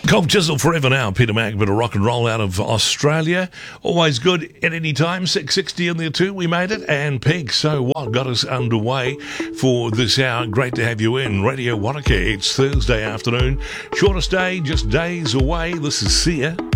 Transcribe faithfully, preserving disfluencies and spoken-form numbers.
Cold Chisel forever now. Peter Mac, bit of rock and roll out of Australia. Always good at any time. six sixty in there too. We made it. And Peg, So What got us underway for this hour. Great to have you in Radio Wanaka. It's Thursday afternoon. Shortest day, just days away. This is Sia.